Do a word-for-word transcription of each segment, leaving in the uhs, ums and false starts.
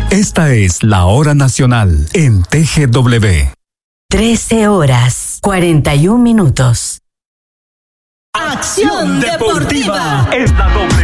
Esta es la hora nacional en T G W. trece horas, cuarenta y un minutos. Acción Deportiva Es la W.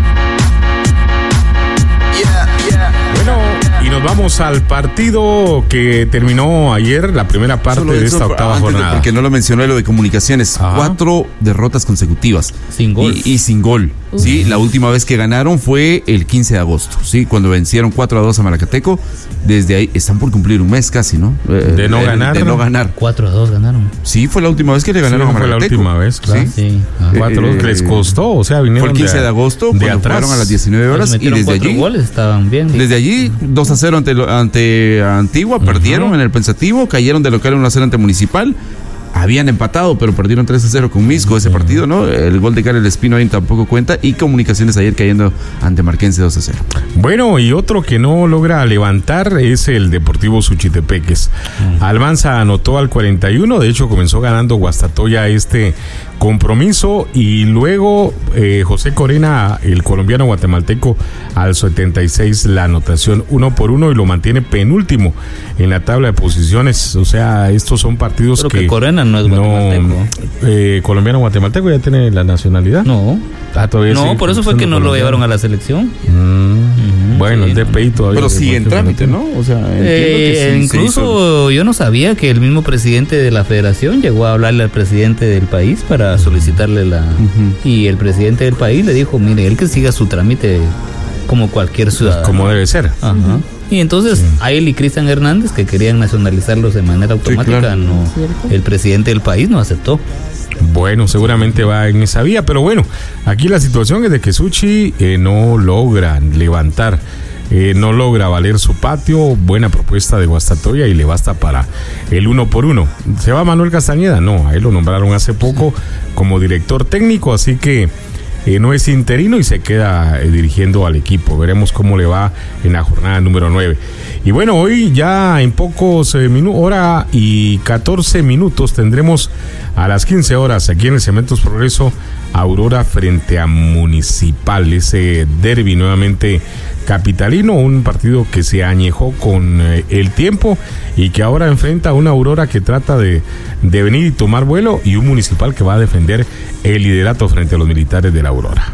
Bueno, y nos vamos al partido que terminó ayer, la primera parte Solo de eso, esta octava antes de- jornada. Porque no lo mencioné, lo de comunicaciones. Ajá. Cuatro derrotas consecutivas. Sin gol. Y, y sin gol. Sí, la última vez que ganaron fue el quince de agosto. Sí, cuando vencieron cuatro a dos a Malacateco. Desde ahí están por cumplir un mes casi, ¿no? Eh, De no eh, ganar, De ¿no? no ganar. cuatro a dos ganaron. Sí, fue la última vez que le ganaron Sí, a fue la Malacateco. última vez, claro. Sí. Sí. Ajá. Cuatro Eh, que les costó, o sea, vinieron Fue el quince de, agosto, de cuando atrás. jugaron a las diecinueve horas. Les Y metieron desde cuatro allí, goles, estaban bien. desde allí, dos a cero ante, lo- ante Antigua, perdieron en el Pensativo, cayeron de local uno a cero ante Municipal. Habían empatado, pero perdieron tres a cero con Misco ese partido, ¿no? El gol de Karel Espino ahí tampoco cuenta. Y Comunicaciones ayer cayendo ante Marquense dos a cero. Bueno, y otro que no logra levantar es el Deportivo Suchitepeques. Almanza anotó al cuarenta y uno, de hecho comenzó ganando Guastatoya este compromiso y luego eh, José Corena, el colombiano guatemalteco, al setenta y seis la anotación uno por uno y lo mantiene penúltimo en la tabla de posiciones. O sea, estos son partidos Pero que, que Corena no es guatemalteco. eh, colombiano guatemalteco ya tiene la nacionalidad. No. Ah, todavía No, sigue por eso fue siendo que no lo colombiano. llevaron a la selección. Mm, bueno, sí, el D P I todavía. Pero sigue en trámite, ¿no? O sea, entiendo que Eh, sí se hizo. incluso yo no sabía que el mismo presidente de la federación llegó a hablarle al presidente del país para solicitarle la... Ujú. Y el presidente del país le dijo, mire, él que siga su trámite como cualquier ciudadano. Como debe ser. Ajá. Y entonces Sí. a él y Cristian Hernández, que querían nacionalizarlos de manera automática, claro. no, el presidente del país no aceptó. Bueno, seguramente va en esa vía, pero bueno, aquí la situación es de que Suchi eh, no logra levantar, eh, no logra valer su patio. Buena propuesta de Guastatoya y le basta para el uno por uno. ¿Se va Manuel Castañeda? No, a él lo nombraron hace poco como director técnico, así que eh, no es interino y se queda eh, dirigiendo al equipo. Veremos cómo le va en la jornada número nueve. Y bueno, hoy ya en pocos eh, minutos, hora y catorce minutos, tendremos a las quince horas aquí en el Cementos Progreso, Aurora frente a Municipal, ese derbi nuevamente capitalino, un partido que se añejó con eh, el tiempo y que ahora enfrenta a una Aurora que trata de, de venir y tomar vuelo y un Municipal que va a defender el liderato frente a los militares de la Aurora.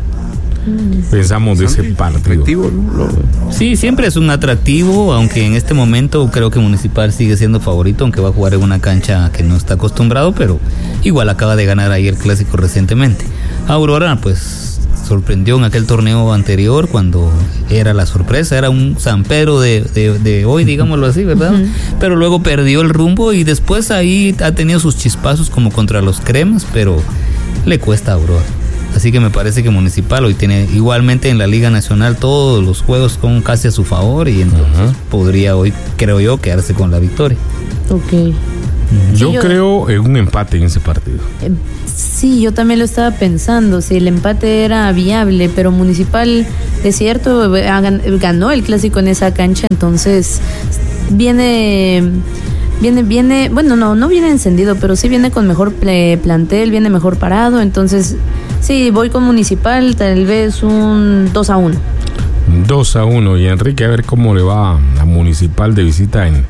Pensamos de ese partido. Atractivo, ¿no? Lo- Sí, siempre es un atractivo, aunque en este momento creo que Municipal sigue siendo favorito, aunque va a jugar en una cancha que no está acostumbrado, pero igual acaba de ganar ahí el clásico recientemente. Aurora, pues, sorprendió en aquel torneo anterior cuando era la sorpresa, era un San Pedro de, de, de hoy, digámoslo así, ¿verdad? Uh-huh. Pero luego perdió el rumbo y después ahí ha tenido sus chispazos como contra los Cremas, pero le cuesta a Aurora. Así que me parece que Municipal hoy tiene igualmente en la Liga Nacional todos los juegos con casi a su favor y entonces uh-huh. podría hoy, creo yo, quedarse con la victoria. Ok. Yo, sí, yo creo en un empate en ese partido. Eh, sí, yo también lo estaba pensando, si el empate era viable, pero Municipal, es cierto, ganó el clásico en esa cancha, entonces viene... Viene, viene, bueno, no, no viene encendido, pero sí viene con mejor plantel, viene mejor parado, entonces sí, voy con Municipal, tal vez un dos a uno. dos a uno, y Enrique, a ver cómo le va a Municipal de visita en,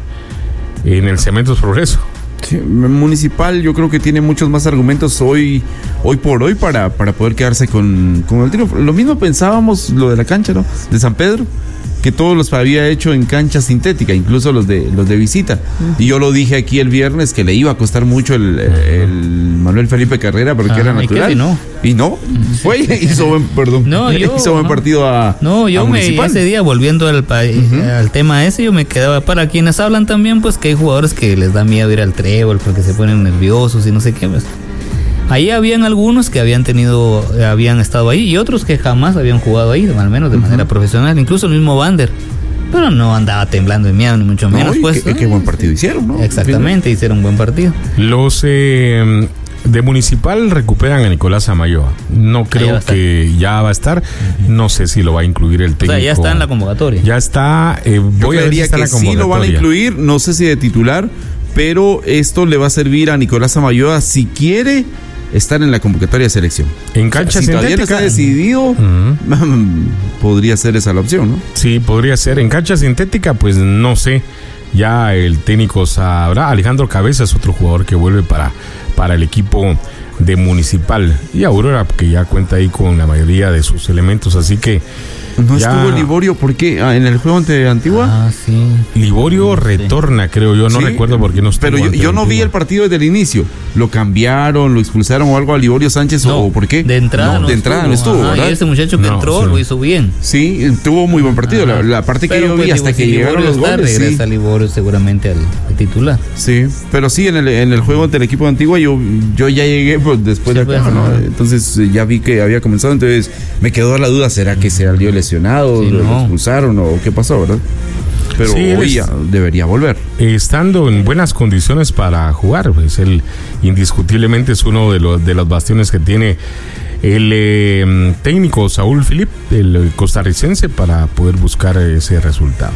en el Cementos Progreso. Sí, Municipal yo creo que tiene muchos más argumentos hoy hoy por hoy para, para poder quedarse con, con el triunfo. Lo mismo pensábamos lo de la cancha, ¿no? De San Pedro, que todos los había hecho en cancha sintética, incluso los de los de visita. Uh-huh. Y yo lo dije aquí el viernes que le iba a costar mucho el, el Manuel Felipe Carrera porque ah, era natural. ¿Y, no? y no, fue hizo buen, perdón, no, yo, hizo buen no. partido a No, yo a me ese día volviendo al, uh-huh. al tema ese, yo me quedaba, para quienes hablan también, pues que hay jugadores que les da miedo ir al trébol porque se ponen nerviosos y no sé qué, pues. Ahí habían algunos que habían tenido, habían estado ahí y otros que jamás habían jugado ahí, al menos de uh-huh. manera profesional, incluso el mismo Vander, pero no andaba temblando de miedo ni mucho menos. No, pues, qué, ¿no? qué buen partido hicieron, ¿no? Exactamente, sí. Hicieron un buen partido. Los eh, de Municipal recuperan a Nicolás Amayoa. No creo ya que ya va a estar. Uh-huh. No sé si lo va a incluir el técnico. O sea, ya está en la convocatoria. Ya está. Eh, voy Yo a ver si está que en la convocatoria. Sí lo van a incluir, no sé si de titular, pero esto le va a servir a Nicolás Amayoa si quiere estar en la convocatoria de selección. En cancha o sea, si todavía no está decidido, uh-huh. podría ser esa la opción, ¿no? Sí, podría ser. En cancha sintética, pues no sé. Ya el técnico sabrá. Alejandro Cabeza es otro jugador que vuelve para, para el equipo de Municipal. Y Aurora, que ya cuenta ahí con la mayoría de sus elementos, así que no ya... estuvo Liborio, ¿por qué? Ah, en el juego ante Antigua. Ah, sí. Liborio sí. retorna, creo yo, no ¿Sí? recuerdo por qué no estuvo. Pero yo, yo no vi el partido desde el inicio. ¿Lo cambiaron, lo expulsaron o algo a Liborio Sánchez no, o por qué? De entrada no, no de entrada no estuvo, Ajá, ¿verdad? Y ese muchacho que no, entró sí. lo hizo bien. Sí, tuvo muy buen partido. La, la parte que pero yo vi pues, hasta digo, que si llegaron los está, goles. Regresa sí. Liborio seguramente al, al titular. Sí, pero sí, en el, en el juego ante el equipo de Antigua yo, yo ya llegué pues, después sí, de acá, pues, ¿no? Entonces ya vi que había comenzado, entonces me quedó la duda, ¿será que se salió lesionado? Sí, ¿Lo no. expulsaron o qué pasó, verdad? Pero sí, hoy ya debería volver. Estando en buenas condiciones para jugar, pues él indiscutiblemente es uno de los, de los bastiones que tiene el eh, técnico Saúl Filip, el costarricense, para poder buscar ese resultado.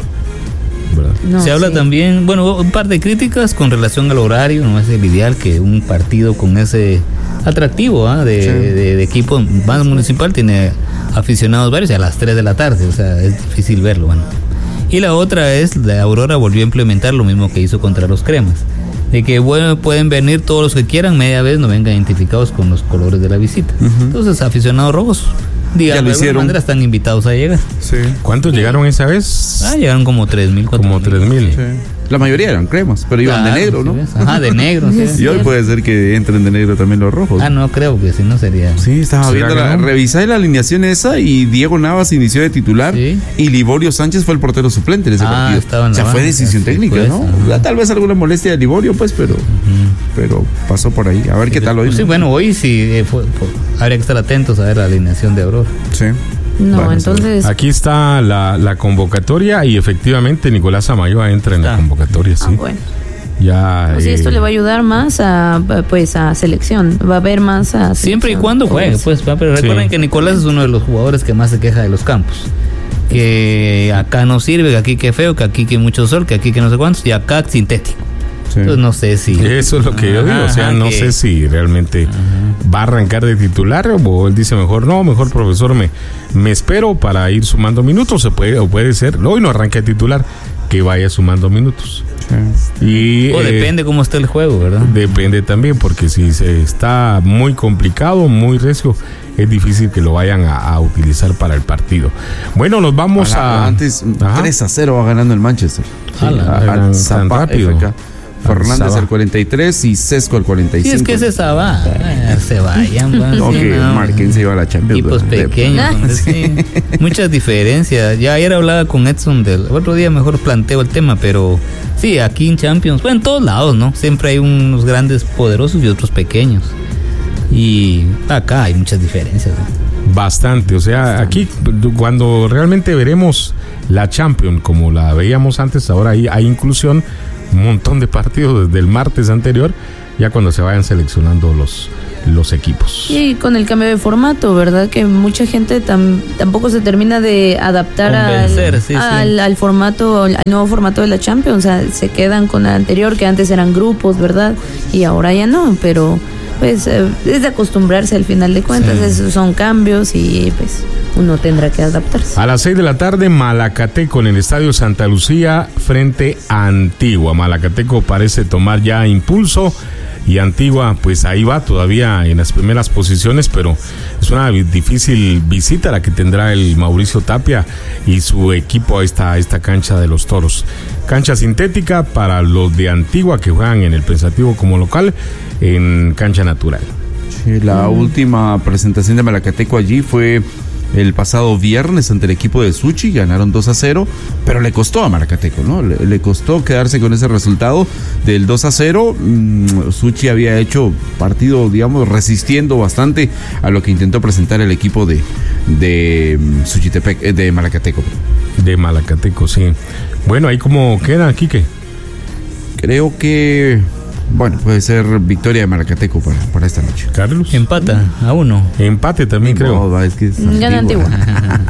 No, se habla sí. también, bueno, un par de críticas con relación al horario. No es el ideal que un partido con ese atractivo ¿eh? de, sí. de, de equipo más municipal tiene aficionados varios a las tres de la tarde, o sea, es difícil verlo. Bueno. Y la otra es, la Aurora volvió a implementar lo mismo que hizo contra los Cremas, de que bueno, pueden venir todos los que quieran, media vez no vengan identificados con los colores de la visita. Uh-huh. Entonces, aficionados rojos, digamos, de alguna manera están invitados a llegar. Sí. ¿Cuántos sí. llegaron esa vez? Ah, llegaron como tres mil. Como tres mil. Sí. La mayoría eran cremas, pero iban claro, de negro, ¿no? ¿sí Ajá, de negro. Sí. Y hoy puede ser que entren de negro también los rojos. Ah, no, creo que si no sería. Sí, estaba viendo, la, no? revisé la alineación esa y Diego Navas inició de titular ¿sí? y Liborio Sánchez fue el portero suplente en ese ah, partido. Estaba en o sea, la fue decisión sí, técnica, pues, ¿no? Ajá. Tal vez alguna molestia de Liborio, pues, pero, uh-huh. pero pasó por ahí. A ver sí, qué tal hoy. Pues, ¿no? Sí, bueno, hoy sí eh, fue, fue, habría que estar atentos a ver la alineación de Aurora. Sí. No, bueno, entonces... Aquí está la, la convocatoria y efectivamente Nicolás Amayoa entra en ah. la convocatoria, sí. Ah, bueno. Ya, pues eh, esto le va a ayudar más a pues a selección, va a haber más a siempre y cuando juegue, pues, pero recuerden sí. que Nicolás es uno de los jugadores que más se queja de los campos. Que acá no sirve, que aquí que feo, que aquí que mucho sol, que aquí que no sé cuántos, y acá sintético. Sí. Entonces no sé si... Eso es lo que yo digo, o sea, no que... sé si realmente ajá. va a arrancar de titular o él dice mejor, no, mejor profesor, me, me espero para ir sumando minutos, se puede, o puede ser, hoy no arranque de titular, que vaya sumando minutos. Sí. Y, o eh, depende cómo esté el juego, ¿verdad? Depende también, porque si se está muy complicado, muy recio, es difícil que lo vayan a, a utilizar para el partido. Bueno, nos vamos a... a antes, ajá. tres a cero va ganando el Manchester. Sí, a, a, a, tan rápido. F K. Fernández al cuarenta y tres y Sesco al cuarenta y cinco. Sí, es que ese Saba, se vayan. No, que no. Marquen se iba a la Champions. Equipos pequeños, sí. Muchas diferencias. Ya ayer hablaba con Edson del otro día, mejor planteo el tema, pero sí, aquí en Champions, bueno, en todos lados, ¿no? Siempre hay unos grandes poderosos y otros pequeños. Y acá hay muchas diferencias, ¿no? Bastante, o sea, Bastante. Aquí cuando realmente veremos la Champions como la veíamos antes, ahora hay, hay inclusión. Un montón de partidos desde el martes anterior, ya cuando se vayan seleccionando los, los equipos. Y con el cambio de formato, ¿verdad? Que mucha gente tam, tampoco se termina de adaptar al, sí, al, sí. al formato, al nuevo formato de la Champions. O sea, se quedan con el anterior, que antes eran grupos, ¿verdad? Y ahora ya no, pero pues eh, es de acostumbrarse al final de cuentas, sí. Esos son cambios y pues uno tendrá que adaptarse. A las seis de la tarde, Malacateco en el Estadio Santa Lucía frente a Antigua. Malacateco parece tomar ya impulso y Antigua pues ahí va todavía en las primeras posiciones, pero es una difícil visita la que tendrá el Mauricio Tapia y su equipo a esta, a esta cancha de los Toros. Cancha sintética para los de Antigua que juegan en el Pensativo como local en cancha natural. Sí, la mm. última presentación de Malacateco allí fue el pasado viernes ante el equipo de Suchi, ganaron dos a cero, pero le costó a Malacateco, ¿no? Le, le costó quedarse con ese resultado del dos a cero. Mm, Suchi había hecho partido, digamos, resistiendo bastante a lo que intentó presentar el equipo de, de Suchitepec, de Malacateco. De Malacateco, sí. Bueno, ahí como queda, Quique. Creo que... Bueno, puede ser victoria de Malacateco para, para esta noche. Carlos. Empata a uno. Empate también, creo. No, es que es Gana Antigua.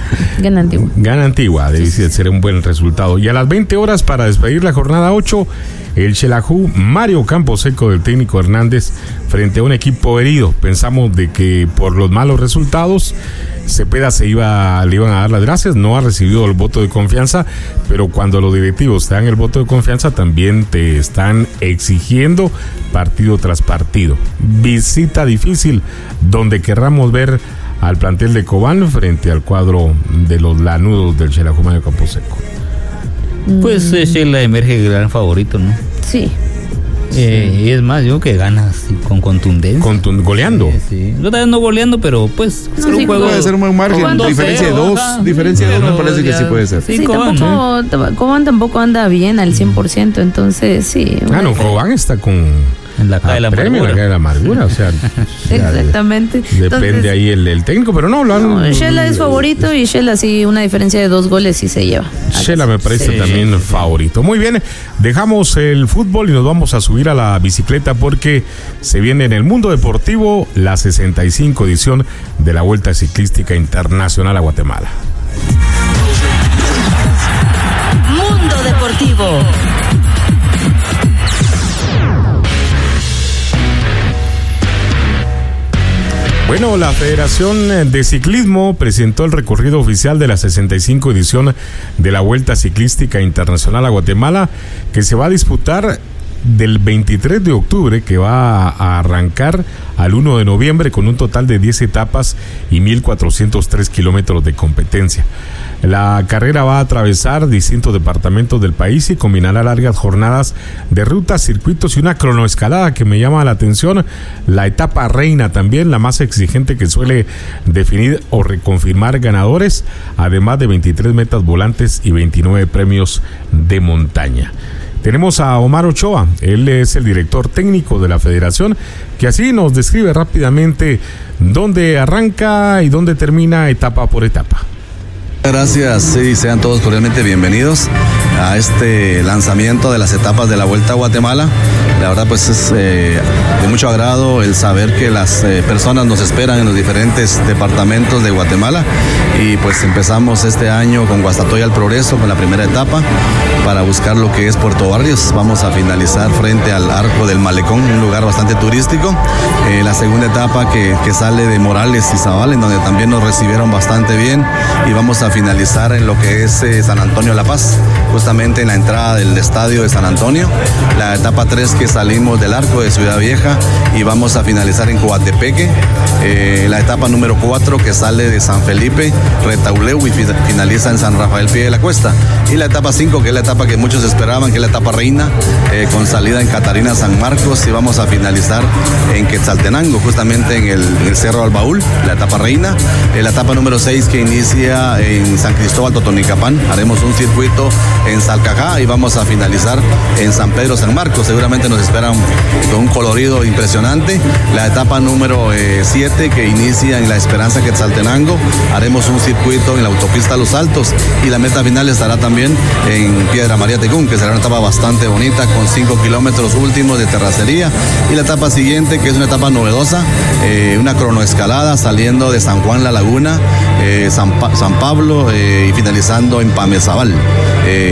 Gana Antigua. Gana Antigua, debe ser un buen resultado. Y a las veinte horas, para despedir la jornada ocho, el Xelajú Mario Camposeco del técnico Hernández frente a un equipo herido. Pensamos de que por los malos resultados Cepeda se iba, le iban a dar las gracias. No ha recibido el voto de confianza, pero cuando los directivos te dan el voto de confianza, también te están exigiendo partido tras partido. Visita difícil donde querramos ver al plantel de Cobán frente al cuadro de los lanudos del Xelajú Mario Camposeco. Pues eh, Shela emerge el gran favorito, ¿no? Sí. Eh, y es más, yo creo que gana así, con contundencia. Contun- goleando. Sí, sí. No, tal vez no goleando, pero pues No, creo sí, un juego Puede ser un buen margen. Cobán Diferencia de dos dos. cero, Diferencia de dos me pero parece que ya- sí puede ser. Sí, Sí, Cobán, tampoco, tam- Cobán tampoco anda bien al cien por ciento, entonces sí. Ah, no, Cobán está con en la calle de la premio, en la amargura. calle de la amargura, o sea, o sea, Exactamente. depende Entonces, ahí el, el técnico, pero no, lo han... no, Shela es favorito y Shela sí, una diferencia de dos goles sí se lleva. Shela me parece Sí, también sí, sí. favorito. Muy bien, dejamos el fútbol y nos vamos a subir a la bicicleta porque se viene en el mundo deportivo la sesenta y cinco edición de la Vuelta Ciclística Internacional a Guatemala. Mundo Deportivo. Bueno, la Federación de Ciclismo presentó el recorrido oficial de la sesenta y cinco edición de la Vuelta Ciclística Internacional a Guatemala, que se va a disputar del veintitrés de octubre, que va a arrancar al uno de noviembre con un total de diez etapas y mil cuatrocientos tres kilómetros de competencia. La carrera va a atravesar distintos departamentos del país y combinará largas jornadas de rutas, circuitos y una cronoescalada que me llama la atención. La etapa reina también, la más exigente, que suele definir o reconfirmar ganadores, además de veintitrés metas volantes y veintinueve premios de montaña. Tenemos a Omar Ochoa, él es el director técnico de la federación, que así nos describe rápidamente dónde arranca y dónde termina etapa por etapa. Gracias, sí, sean todos cordialmente bienvenidos a este lanzamiento de las etapas de la Vuelta a Guatemala. La verdad pues es eh, de mucho agrado el saber que las eh, personas nos esperan en los diferentes departamentos de Guatemala y pues empezamos este año con Guastatoya al Progreso con la primera etapa para buscar lo que es Puerto Barrios. Vamos a finalizar frente al Arco del Malecón, un lugar bastante turístico. Eh, la segunda etapa que, que sale de Morales y Zabal, en donde también nos recibieron bastante bien, y vamos a finalizar en lo que es eh, San Antonio La Paz, justamente en la entrada del estadio de San Antonio. La etapa tres que salimos del Arco de Ciudad Vieja y vamos a finalizar en Coatepeque. Eh, la etapa número cuatro que sale de San Felipe, Retauleu, y fi- finaliza en San Rafael Pie de la Cuesta. Y la etapa cinco, que es la etapa que muchos esperaban, que es la etapa reina, eh, con salida en Catarina San Marcos, y vamos a finalizar en Quetzaltenango, justamente en el, en el Cerro del Baúl, la etapa reina. Eh, la etapa número seis que inicia en San Cristóbal Totonicapán, haremos un circuito en Salcajá y vamos a finalizar en San Pedro San Marcos. Seguramente nos esperan con un colorido impresionante. La etapa número siete que inicia en La Esperanza Quetzaltenango, haremos un circuito en la autopista Los Altos, y la meta final estará también en Piedra María Tecún, que será una etapa bastante bonita con cinco kilómetros últimos de terracería. Y la etapa siguiente, que es una etapa novedosa, eh, una cronoescalada saliendo de San Juan La Laguna, eh, San, pa- San Pablo, eh, y finalizando en Pamezabal. Eh,